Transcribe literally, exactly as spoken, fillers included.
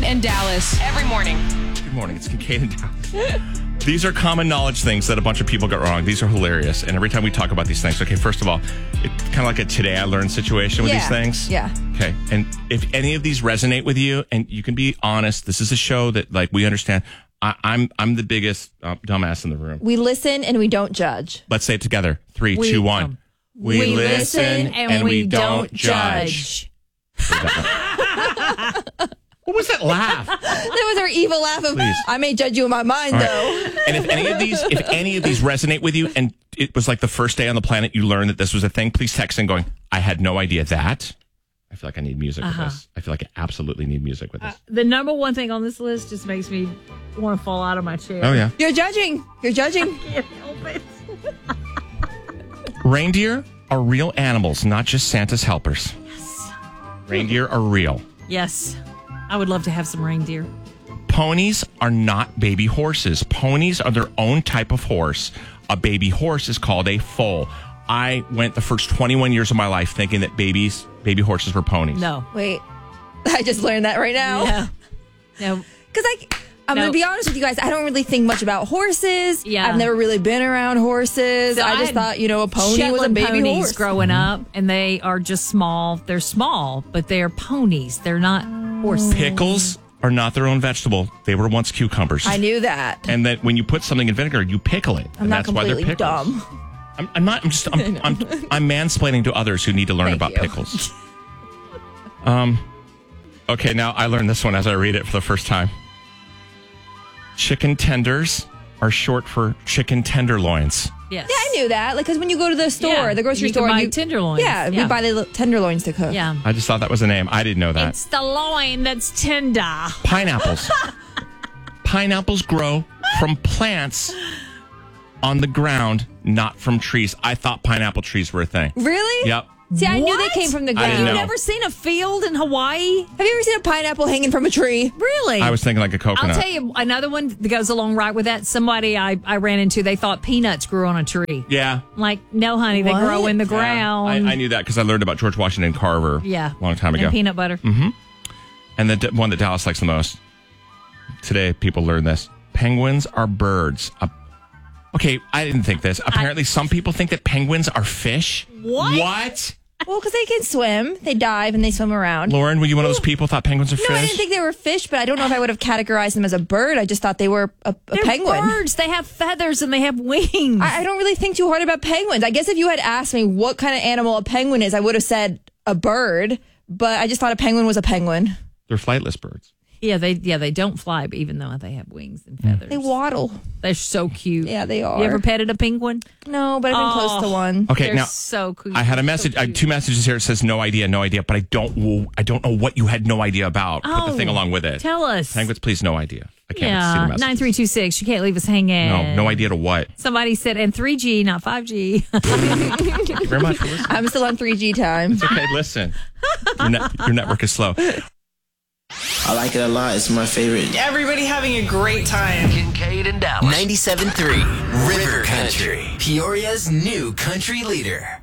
and Dallas every morning. Good morning. It's Kincaid and Dallas. These are common knowledge things that a bunch of people get wrong. These are hilarious. And every time we talk about these things, okay, first of all, it's kind of like a today I learned situation with yeah. these things. Yeah. Okay. And if any of these resonate with you, and you can be honest, this is a show that like we understand. I, I'm I'm the biggest uh, dumbass in the room. We listen and we don't judge. Let's say it together. Three, We, two, one. um, we, we listen and, and we, we don't, don't judge. What was that laugh? That was our evil laugh of, Please. I may judge you in my mind, All though. right. And if any of these, if any of these resonate with you, and it was like the first day on the planet you learned that this was a thing, please text in going, I had no idea that. I feel like I need music Uh-huh. with this. I feel like I absolutely need music with this. Uh, the number one thing on this list just makes me want to fall out of my chair. Oh, yeah. You're judging. You're judging. Can't help it. Reindeer are real animals, not just Santa's helpers. Yes. Reindeer are real. Yes. I would love to have some reindeer. Ponies are not baby horses. Ponies are their own type of horse. A baby horse is called a foal. I went the first twenty-one years of my life thinking that babies, baby horses were ponies. No. Wait. I just learned that right now. Yeah. No. Because I, I'm No. going to be honest with you guys. I don't really think much about horses. Yeah. I've never really been around horses. So I I just had thought, you know, a pony was a Shetland baby ponies horse. growing up, and they are just small. They're small, but they are ponies. They're not horses. Pickles are not their own vegetable. They were once cucumbers. I knew that. And that when you put something in vinegar, you pickle it. I'm and not that's why they're completely pickles. dumb. I'm, I'm not. I'm just. I'm, I'm. I'm mansplaining to others who need to learn Thank about you. pickles. Um. Okay, now I learned this one as I read it for the first time. Chicken tenders are short for chicken tenderloins. Yes. Yeah, I knew that. Like, because when you go to the store, Yeah, the grocery you can store, buy you tenderloins. Yeah, Yeah. we buy the little tenderloins to cook. Yeah. I just thought that was a name. I didn't know that. It's the loin that's tender. Pineapples. Pineapples grow from plants on the ground, not from trees. I thought pineapple trees were a thing. Really? Yep. See, I knew What? they came from the I ground. didn't You've know. never seen a field in Hawaii? Have you ever seen a pineapple hanging from a tree? Really? I was thinking like a coconut. I'll tell you another one that goes along right with that. Somebody I, I ran into, they thought peanuts grew on a tree. Yeah. I'm like, no, honey, they What? grow in the Yeah. ground. I, I knew that because I learned about George Washington Carver Yeah. a long time ago. And peanut butter. Mm-hmm. And the d- one that Dallas likes the most. Today, people learn this. Penguins are birds. Uh, okay, I didn't think this. Apparently, some people think that penguins are fish. What? What? Well, because they can swim. They dive and they swim around. Lauren, were you one of those people who thought penguins are No, fish? I didn't think they were fish, but I don't know if I would have categorized them as a bird. I just thought they were a, a They're penguin. birds. They have feathers and they have wings. I, I don't really think too hard about penguins. I guess if you had asked me what kind of animal a penguin is, I would have said a bird, but I just thought a penguin was a penguin. They're flightless birds. yeah, they yeah they don't fly, but even though they have wings and feathers. They waddle. They're so cute. Yeah, they are. You ever petted a penguin? No, but I've been Oh. close to one. Okay, They're now so cute. I had a So message. I, cute. two messages here. It says no idea, no idea, but I don't. I don't know what you had no idea about. Put the Oh, thing along with it. Tell us. Penguins, please, no idea. I can't see the Yeah, message. nine three two six. You can't leave us hanging. No, no idea to what. Somebody said, and three G, not five G. Thank you very much for listening. I'm still on three G time. It's okay, listen. Your, net, your network is slow. I like it a lot. It's my favorite. Everybody having a great time. Kincaid and Dallas. ninety-seven point three River Country. Peoria's new country leader.